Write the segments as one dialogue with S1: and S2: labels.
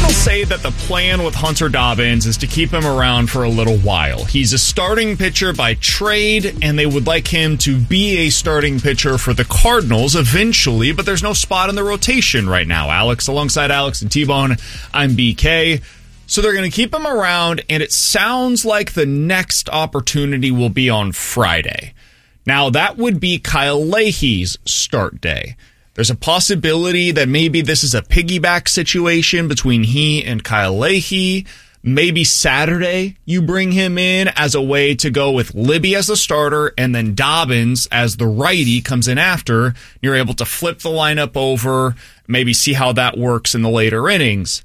S1: will say that the plan with Hunter Dobbins is to keep him around for a little while. He's a starting pitcher by trade, and they would like him to be a starting pitcher for the Cardinals eventually, but there's no spot in the rotation right now. Alongside Alex and T-Bone, I'm BK. So they're going to keep him around, and it sounds like the next opportunity will be on Friday. Now, that would be Kyle Leahy's start day. There's a possibility that maybe this is a piggyback situation between he and Kyle Leahy. Maybe Saturday you bring him in as a way to go with Libby as the starter and then Dobbins as the righty comes in after. You're able to flip the lineup over, maybe see how that works in the later innings.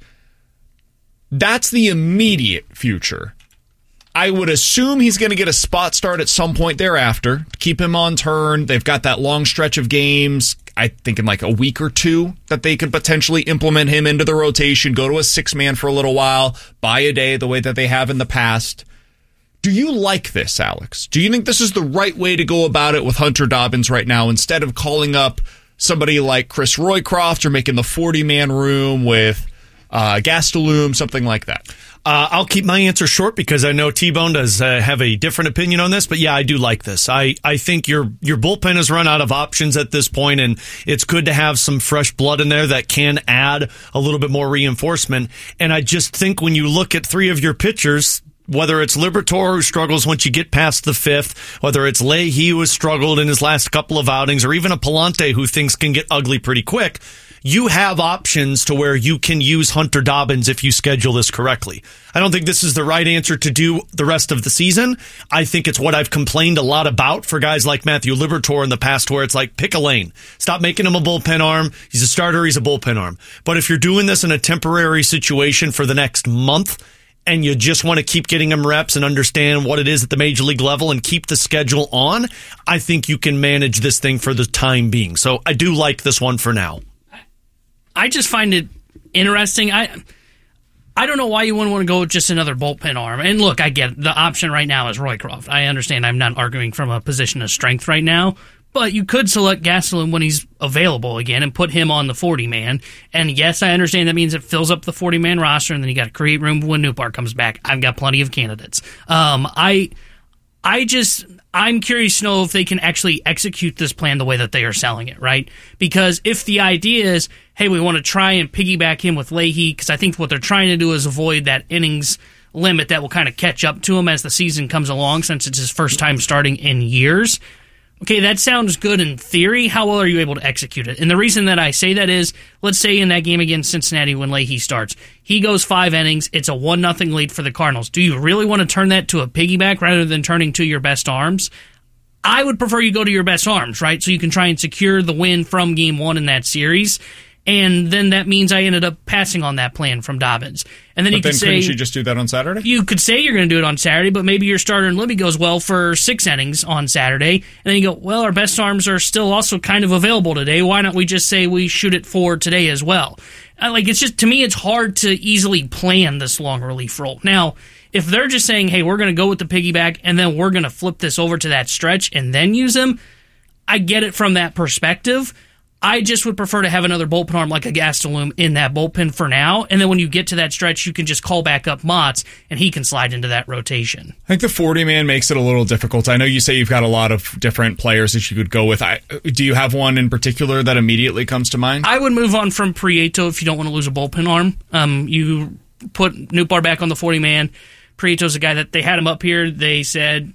S1: That's the immediate future. I would assume he's going to get a spot start at some point thereafter. Keep him on turn. They've got that long stretch of games, I think in like a week or two, that they could potentially implement him into the rotation, go to a 6-man for a little while, buy a day the way that they have in the past. Do you like this, Alex? Do you think this is the right way to go about it with Hunter Dobbins right now, instead of calling up somebody like Chris Roycroft or making the 40-man room with Gastelum, something like that?
S2: I'll keep my answer short because I know T-Bone does have a different opinion on this, but yeah, I do like this. I think your bullpen has run out of options at this point, and it's good to have some fresh blood in there that can add a little bit more reinforcement. And I just think when you look at three of your pitchers, whether it's Liberatore, who struggles once you get past the fifth, whether it's Leahy, who has struggled in his last couple of outings, or even a Palante, who things can get ugly pretty quick, you have options to where you can use Hunter Dobbins if you schedule this correctly. I don't think this is the right answer to do the rest of the season. I think it's what I've complained a lot about for guys like Matthew Liberatore in the past, where it's like, pick a lane. Stop making him a bullpen arm. He's a starter. He's a bullpen arm. But if you're doing this in a temporary situation for the next month, and you just want to keep getting him reps and understand what it is at the major league level and keep the schedule on, I think you can manage this thing for the time being. So I do like this one for now.
S3: I just find it interesting. I don't know why you wouldn't want to go with just another bullpen arm. And look, I get it. The option right now is Roycroft. I understand I'm not arguing from a position of strength right now, but you could select Gastelum when he's available again and put him on the 40-man. And yes, I understand that means it fills up the 40-man roster, and then you got to create room when Nootbaar comes back. I've got plenty of candidates. I'm curious to know if they can actually execute this plan the way that they are selling it, right? Because if the idea is, hey, we want to try and piggyback him with Leahy, because I think what they're trying to do is avoid that innings limit that will kind of catch up to him as the season comes along, since it's his first time starting in years. Okay, that sounds good in theory. How well are you able to execute it? And the reason that I say that is, let's say in that game against Cincinnati when Leahy starts, he goes 5 innings, it's a 1-0 lead for the Cardinals. Do you really want to turn that to a piggyback rather than turning to your best arms? I would prefer you go to your best arms, right? So you can try and secure the win from game 1 in that series. And then that means I ended up passing on that plan from Dobbins. And then
S1: couldn't you just do that on Saturday?
S3: You could say you're going to do it on Saturday, but maybe your starter in Libby goes well for 6 innings on Saturday. And then you go, well, our best arms are still also kind of available today. Why not we just say we shoot it for today as well? It's just, to me, it's hard to easily plan this long relief role. Now, if they're just saying, hey, we're going to go with the piggyback and then we're going to flip this over to that stretch and then use them, I get it from that perspective. I just would prefer to have another bullpen arm like a Gastelum in that bullpen for now, and then when you get to that stretch, you can just call back up Mott's, and he can slide into that rotation.
S1: I think the 40-man makes it a little difficult. I know you say you've got a lot of different players that you could go with. Do you have one in particular that immediately comes to mind?
S3: I would move on from Prieto if you don't want to lose a bullpen arm. You put Nootbaar back on the 40-man. Prieto's a guy that they had him up here. They said,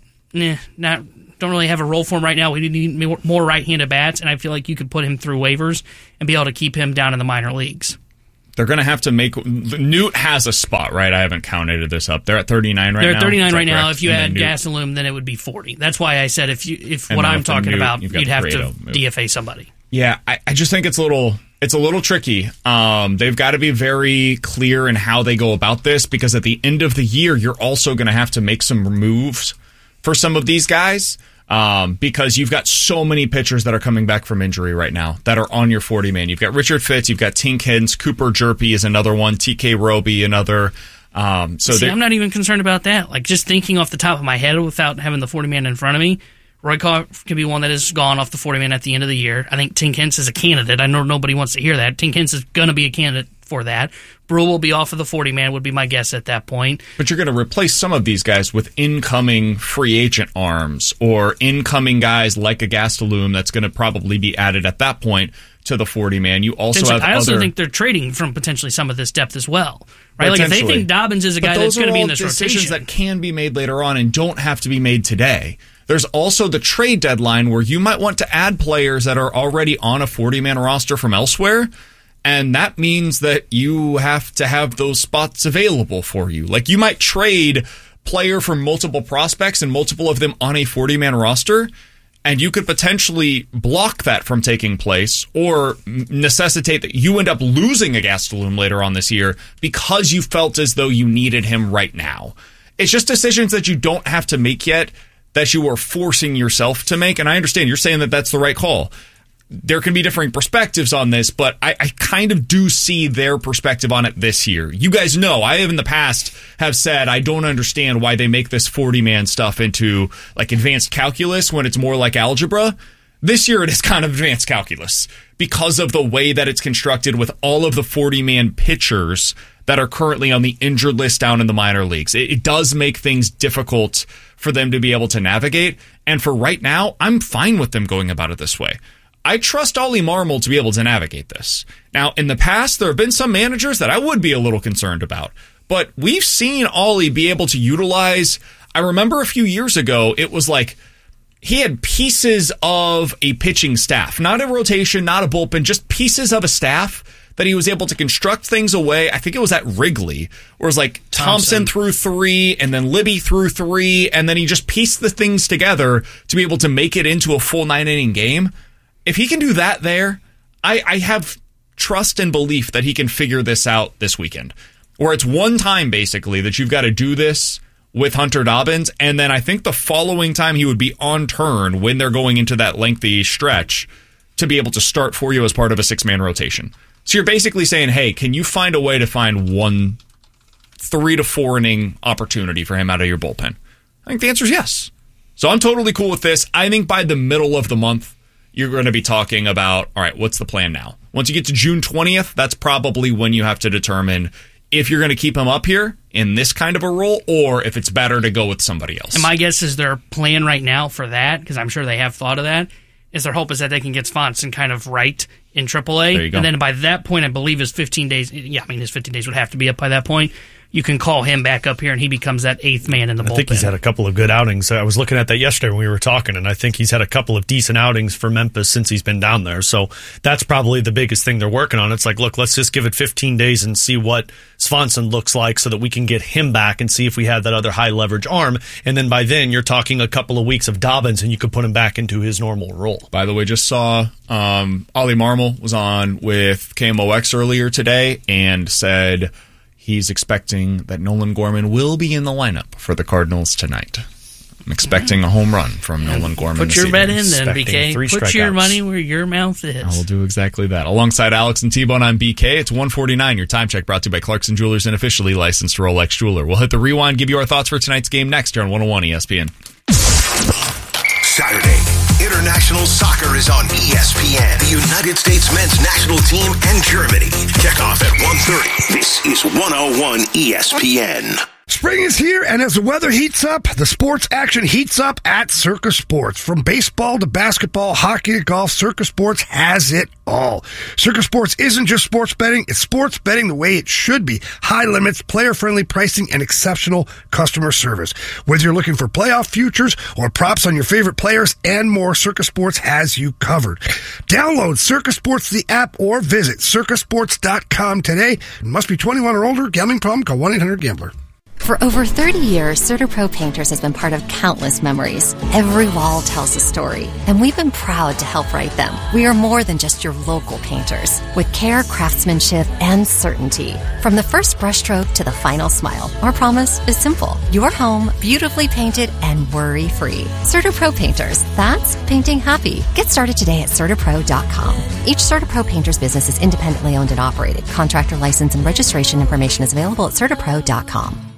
S3: don't really have a role for him right now. We need more right-handed bats, and I feel like you could put him through waivers and be able to keep him down in the minor leagues.
S1: They're going to have to make... Newt has a spot, right? I haven't counted this up. They're at 39 right now?
S3: They're at 39 right now. If you add Gastelum, then it would be 40. That's why I said if what I'm talking about, you'd have to DFA somebody.
S1: Yeah, I just think it's a little tricky. They've got to be very clear in how they go about this, because at the end of the year, you're also going to have to make some moves for some of these guys, because you've got so many pitchers that are coming back from injury right now that are on your 40-man. You've got Richard Fitts, you've got Tink Hens, Cooper Jerpy is another one, TK Roby another.
S3: I'm not even concerned about that. Like, just thinking off the top of my head without having the 40-man in front of me, Roykov could be one that is gone off the 40-man at the end of the year. I think Tink Hence is a candidate. I know nobody wants to hear that. Tink Hence is going to be a candidate for that. Brule will be off of the 40-man, would be my guess at that point.
S1: But you're going to replace some of these guys with incoming free agent arms or incoming guys like a Gastelum that's going to probably be added at that point to the 40-man. You also have
S3: I also think they're trading from potentially some of this depth as well. Right? Like if they think Dobbins is a guy that's going to be in this rotation.
S1: Decisions that can be made later on and don't have to be made today. There's also the trade deadline where you might want to add players that are already on a 40-man roster from elsewhere, and that means that you have to have those spots available for you. Like you might trade player from multiple prospects and multiple of them on a 40-man roster, and you could potentially block that from taking place or necessitate that you end up losing a Gastelum later on this year because you felt as though you needed him right now. It's just decisions that you don't have to make yet that you are forcing yourself to make. And I understand you're saying that that's the right call. There can be differing perspectives on this, but I kind of do see their perspective on it this year. You guys know, I have in the past have said I don't understand why they make this 40-man stuff into like advanced calculus when it's more like algebra. This year it is kind of advanced calculus because of the way that it's constructed with all of the 40-man pitchers that are currently on the injured list down in the minor leagues. It does make things difficult for them to be able to navigate. And for right now, I'm fine with them going about it this way. I trust Ollie Marmol to be able to navigate this. Now, in the past, there have been some managers that I would be a little concerned about. But we've seen Ollie be able to utilize, I remember a few years ago, it was like he had pieces of a pitching staff. Not a rotation, not a bullpen, just pieces of a staff that he was able to construct things away. I think it was at Wrigley, where it was like Thompson threw 3, and then Libby threw 3, and then he just pieced the things together to be able to make it into a full 9-inning game. If he can do that there, I have trust and belief that he can figure this out this weekend. Or it's one time, basically, that you've got to do this with Hunter Dobbins, and then I think the following time he would be on turn when they're going into that lengthy stretch to be able to start for you as part of a 6-man rotation. So you're basically saying, hey, can you find a way to find one 3 to 4 inning opportunity for him out of your bullpen? I think the answer is yes. So I'm totally cool with this. I think by the middle of the month, you're going to be talking about, all right, what's the plan now? Once you get to June 20th, that's probably when you have to determine if you're going to keep him up here in this kind of a role or if it's better to go with somebody else.
S3: And my guess is their plan right now for that, because I'm sure they have thought of that, is their hope is that they can get Swanson kind of right in AAA.
S1: There you go.
S3: And then by that point, I believe his 15 days, his 15 days would have to be up by that point. You can call him back up here, and he becomes that 8th man in the bullpen.
S2: I think he's had a couple of good outings. I was looking at that yesterday when we were talking, and I think he's had a couple of decent outings for Memphis since he's been down there. So that's probably the biggest thing they're working on. It's like, look, let's just give it 15 days and see what Swanson looks like so that we can get him back and see if we have that other high-leverage arm. And then by then, you're talking a couple of weeks of Dobbins, and you could put him back into his normal role.
S1: By the way, just saw Ollie Marmol was on with KMOX earlier today and said he's expecting that Nolan Gorman will be in the lineup for the Cardinals tonight. I'm expecting a home run from Nolan Gorman.
S3: Put your bet in then, BK. Put your money where your mouth is.
S1: I will do exactly that. Alongside Alex and T-Bone, I'm BK. It's 1:49. Your time check brought to you by Clarkson Jewelers, an officially licensed Rolex jeweler. We'll hit the rewind, give you our thoughts for tonight's game next here on 101 ESPN.
S4: Saturday, international soccer is on ESPN. The United States men's national team and Germany. Kickoff at 1:30. This is 101 ESPN.
S5: Spring is here, and as the weather heats up, the sports action heats up at Circa Sports. From baseball to basketball, hockey to golf, Circa Sports has it all. Circa Sports isn't just sports betting, it's sports betting the way it should be. High limits, player-friendly pricing, and exceptional customer service. Whether you're looking for playoff futures or props on your favorite players and more, Circa Sports has you covered. Download Circa Sports, the app, or visit circasports.com today. It must be 21 or older. Gambling problem? Call 1-800-GAMBLER.
S6: For over 30 years, CertaPro Painters has been part of countless memories. Every wall tells a story, and we've been proud to help write them. We are more than just your local painters, with care, craftsmanship, and certainty. From the first brushstroke to the final smile, our promise is simple. Your home, beautifully painted and worry-free. CertaPro Painters, that's painting happy. Get started today at CertaPro.com. Each CertaPro Painters business is independently owned and operated. Contractor license and registration information is available at CertaPro.com.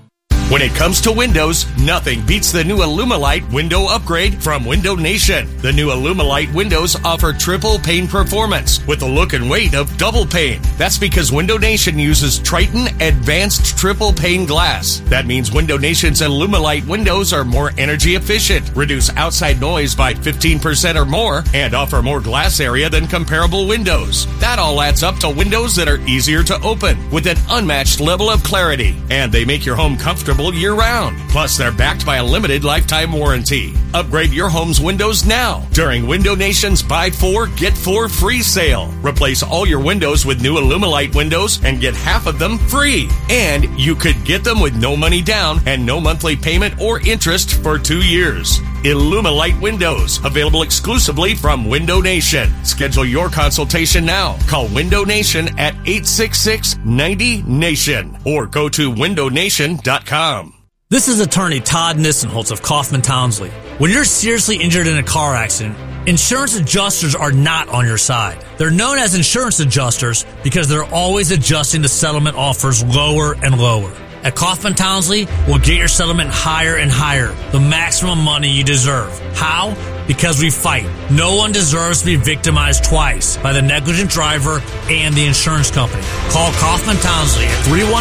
S7: When it comes to windows, nothing beats the new Illumilite window upgrade from Window Nation. The new Illumilite windows offer triple pane performance with the look and weight of double pane. That's because Window Nation uses Triton Advanced Triple Pane Glass. That means Window Nation's Illumilite windows are more energy efficient, reduce outside noise by 15% or more, and offer more glass area than comparable windows. That all adds up to windows that are easier to open with an unmatched level of clarity, and they make your home comfortable year-round. Plus, they're backed by a limited lifetime warranty. Upgrade your home's windows now during Window Nation's Buy 4, Get 4 free sale. Replace all your windows with new Illumilite windows and get half of them free. And you could get them with no money down and no monthly payment or interest for 2 years. Illumilite windows, available exclusively from Window Nation. Schedule your consultation now. Call Window Nation at 866-90-NATION or go to windownation.com.
S8: This is attorney Todd Nissenholtz of Kaufman Townsley. When you're seriously injured in a car accident, insurance adjusters are not on your side. They're known as insurance adjusters because they're always adjusting the settlement offers lower and lower. At Kaufman Townsley, we'll get your settlement higher and higher, the maximum money you deserve. How? Because we fight. No one deserves to be victimized twice by the negligent driver and the insurance company. Call Kaufman Townsley at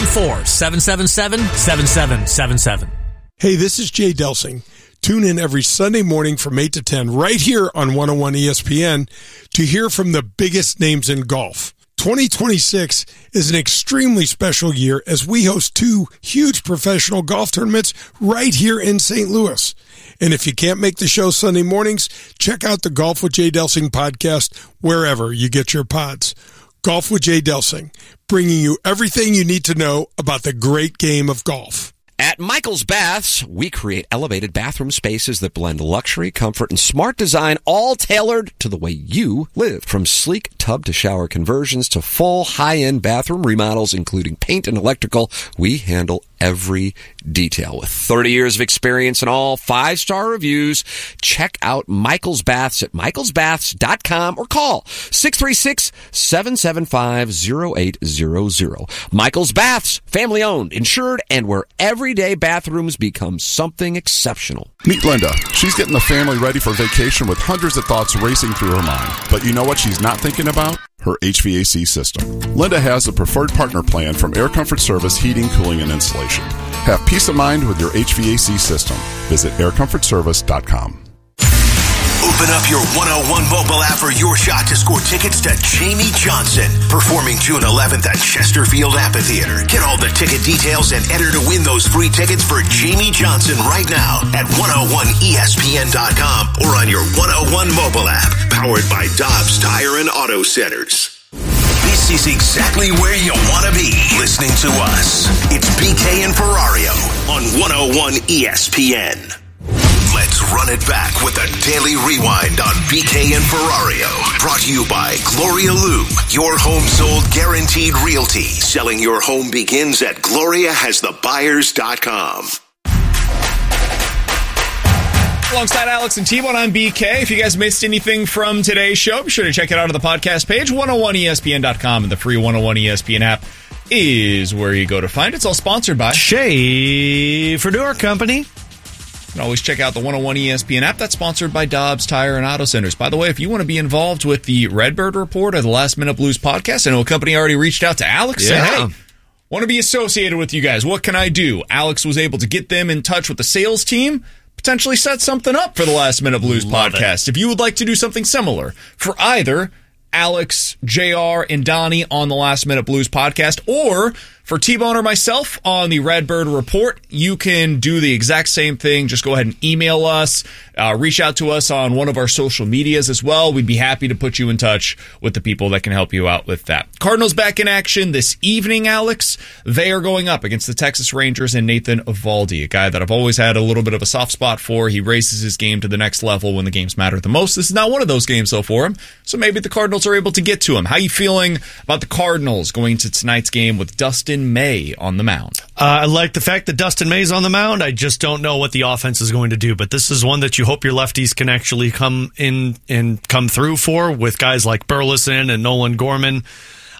S8: 314-777-7777.
S9: Hey, this is Jay Delsing. Tune in every Sunday morning from 8 to 10 right here on 101 ESPN to hear from the biggest names in golf. 2026 is an extremely special year as we host 2 huge professional golf tournaments right here in St. Louis. And if you can't make the show Sunday mornings, check out the Golf with Jay Delsing podcast wherever you get your pods. Golf with Jay Delsing, bringing you everything you need to know about the great game of golf.
S10: At Michael's Baths, we create elevated bathroom spaces that blend luxury, comfort, and smart design, all tailored to the way you live. From sleek tub-to-shower conversions to full high-end bathroom remodels, including paint and electrical, we handle every detail. With 30 years of experience and all 5-star reviews, check out Michael's Baths at michaelsbaths.com or call 636-775-0800. Michael's Baths, family owned, insured, and where everyday bathrooms become something exceptional.
S11: Meet Linda. She's getting the family ready for vacation with hundreds of thoughts racing through her mind. But you know what she's not thinking about? Her HVAC system. Linda has a preferred partner plan from Air Comfort Service Heating, Cooling, and Insulation. Have peace of mind with your HVAC system. Visit aircomfortservice.com.
S4: Open up your 101 mobile app for your shot to score tickets to Jamie Johnson, performing June 11th at Chesterfield Amphitheater. Get all the ticket details and enter to win those free tickets for Jamie Johnson right now at 101ESPN.com or on your 101 mobile app, powered by Dobbs Tire and Auto Centers. This is exactly where you want to be, listening to us. It's BK and Ferrario on 101 ESPN. Let's run it back with a daily rewind on BK and Ferrario. Brought to you by Gloria Lou, your home sold guaranteed realty. Selling your home begins at GloriaHasTheBuyers.com.
S1: Alongside Alex and T-Bone, I'm BK. If you guys missed anything from today's show, be sure to check it out on the podcast page, 101ESPN.com, and the free 101 ESPN app is where you go to find it. It's all sponsored by
S2: Schaefer Door Company.
S1: You can always check out the 101 ESPN app. That's sponsored by Dobbs Tire and Auto Centers. By the way, if you want to be involved with the Redbird Report or the Last Minute Blues podcast, I know a company already reached out to Alex.
S2: Yeah.
S1: Said, hey, want to be associated with you guys. What can I do?Alex was able to get them in touch with the sales team, potentially set something up for the Last Minute Blues podcast. If you would like to do something similar for either Alex, JR, and Donnie on the Last Minute Blues podcast, or for T-Bone or myself on the Redbird Report, you can do the exact same thing. Just go ahead and email us, reach out to us on one of our social medias as well. We'd be happy to put you in touch with the people that can help you out with that. Cardinals back in action this evening, Alex. They are going up against the Texas Rangers and Nathan Eovaldi, a guy that I've always had a little bit of a soft spot for. He raises his game to the next level when the games matter the most. This is not one of those games, though, for him. So maybe the Cardinals are able to get to him. How you feeling about the Cardinals going to tonight's game with Dustin May on the mound?
S2: I like the fact that Dustin May's on the mound. I just don't know what the offense is going to do, but this is one that you hope your lefties can actually come in and come through for with guys like Burleson and Nolan Gorman.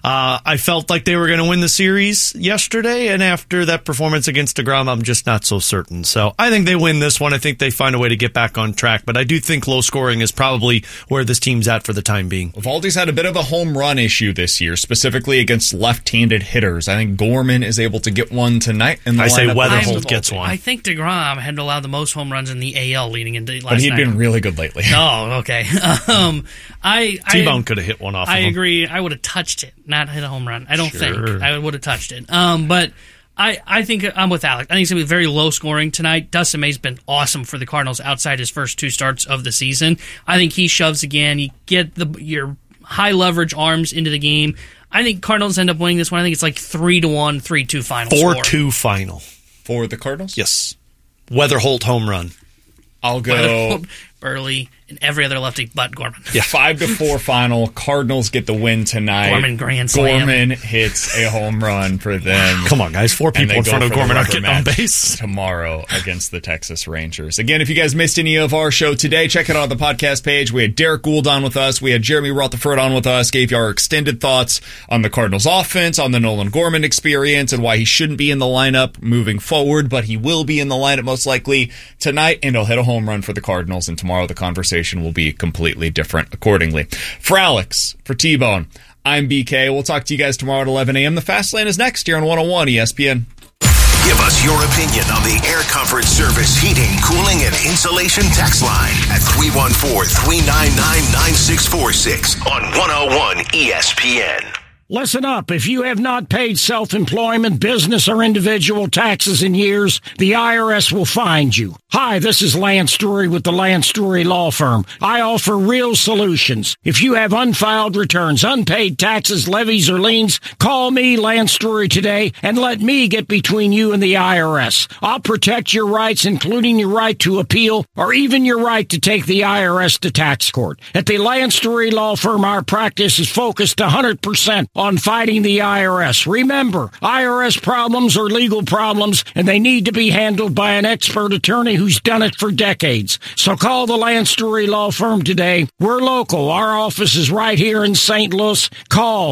S2: I felt like they were going to win the series yesterday, and after that performance against DeGrom, I'm just not so certain. So I think they win this one. I think they find a way to get back on track, but I do think low scoring is probably where this team's at for the time being.
S1: Eovaldi's had a bit of a home run issue this year, specifically against left-handed hitters. I think Gorman is able to get one tonight. In the
S2: I say
S1: lineup.
S2: Weatherholt gets one.
S3: I think DeGrom had allowed the most home runs in the AL leading into last night.
S1: But he'd been really good lately.
S3: Oh, okay.
S2: T-Bone could have hit one off.
S3: I agree. I would have touched it, not hit a home run. I don't think I would have touched it. But I think I'm with Alec. I think it's going to be very low scoring tonight. Dustin May's been awesome for the Cardinals outside his first 2 starts of the season. I think he shoves again. You get your high leverage arms into the game. I think Cardinals end up winning this one. I think it's like 3-1, 3-2 final.
S2: 4-2 final.
S1: For the Cardinals?
S2: Yes. Weatherholt home run.
S1: I'll go
S3: Burley and every other lefty but Gorman.
S1: Yeah, 5-4 final. Cardinals get the win tonight.
S3: Gorman grand slam.
S1: Gorman hits a home run for them.
S2: Come on, guys. 4 people in front of Gorman aren't getting on base
S1: tomorrow against the Texas Rangers. Again, if you guys missed any of our show today, check it out on the podcast page. We had Derek Gould on with us. We had Jeremy Rutherford on with us. Gave you our extended thoughts on the Cardinals offense, on the Nolan Gorman experience, and why he shouldn't be in the lineup moving forward, but he will be in the lineup most likely tonight, and he'll hit a home run for the Cardinals, and tomorrow the conversation will be completely different accordingly. For Alex, for T-Bone, I'm BK. We'll talk to you guys tomorrow at 11 a.m. The Fast Lane is next here on 101 ESPN.
S4: Give us your opinion on the Air Comfort Service heating, cooling, and insulation text line at 314-399-9646 on 101 ESPN.
S12: Listen up. If you have not paid self-employment, business, or individual taxes in years, the IRS will find you. Hi, this is Lance Drury with the Lance Drury Law Firm. I offer real solutions. If you have unfiled returns, unpaid taxes, levies, or liens, call me, Lance Drury, today, and let me get between you and the IRS. I'll protect your rights, including your right to appeal, or even your right to take the IRS to tax court. At the Lance Drury Law Firm, our practice is focused 100% on fighting the IRS. Remember, IRS problems are legal problems, and they need to be handled by an expert attorney who's done it for decades. So call the Lance Drury Law Firm today. We're local. Our office is right here in St. Louis. Call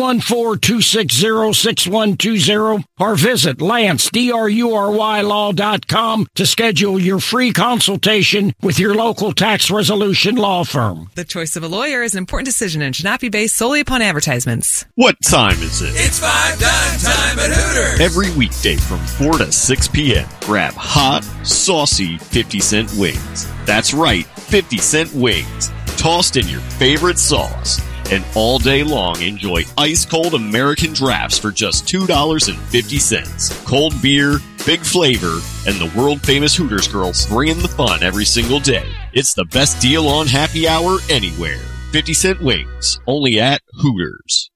S12: 314-260-6120 or visit LanceDruryLaw.com to schedule your free consultation with your local tax resolution law firm.
S13: The choice of a lawyer is an important decision and should not be based solely upon advertisements.
S14: What time is it?
S15: It's 5 time at Hooters.
S14: Every weekday from 4 to 6 p.m. Grab hot, saucy 50-cent wings. That's right, 50-cent wings. Tossed in your favorite sauce. And all day long, enjoy ice-cold American drafts for just $2.50. Cold beer, big flavor, and the world-famous Hooters girls bringing the fun every single day. It's the best deal on happy hour anywhere. 50-cent wings, only at Hooters.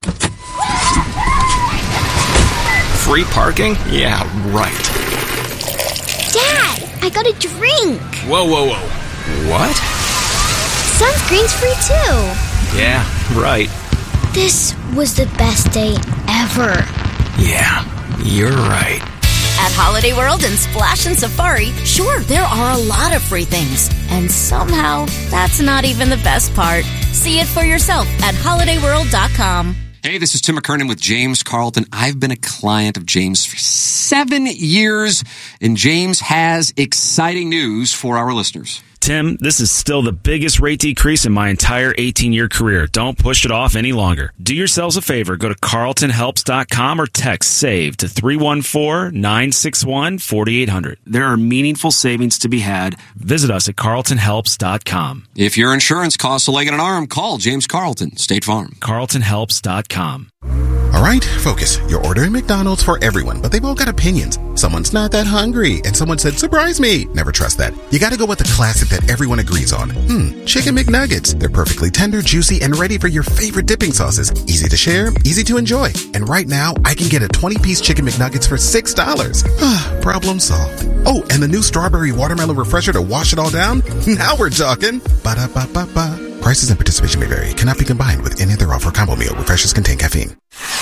S16: Free parking? Yeah, right.
S17: Dad, I got a drink.
S16: Whoa. What?
S17: Sunscreen's free too.
S16: Yeah, right.
S17: This was the best day ever.
S16: Yeah, you're right.
S6: At Holiday World and Splash and Safari, sure, there are a lot of free things. And somehow, that's not even the best part. See it for yourself at holidayworld.com.
S10: Hey, this is Tim McKernan with James Carlton. I've been a client of James for 7 years, and James has exciting news for our listeners.
S18: Tim, this is still the biggest rate decrease in my entire 18-year career. Don't push it off any longer. Do yourselves a favor. Go to carltonhelps.com or text SAVE to 314-961-4800. There are meaningful savings to be had. Visit us at carltonhelps.com.
S10: If your insurance costs a leg and an arm, call James Carlton, State Farm.
S18: carltonhelps.com.
S19: All right, focus. You're ordering McDonald's for everyone, but they've all got opinions. Someone's not that hungry, and someone said, surprise me. Never trust that. You gotta go with the classic that everyone agrees on. Chicken McNuggets. They're perfectly tender, juicy, and ready for your favorite dipping sauces. Easy to share, easy to enjoy. And right now, I can get a 20-piece Chicken McNuggets for $6. Problem solved. Oh, and the new strawberry watermelon refresher to wash it all down? Now we're talking. Ba-da-ba-ba-ba. Prices and participation may vary. Cannot be combined with any other offer. Combo meal. Refreshers contain caffeine.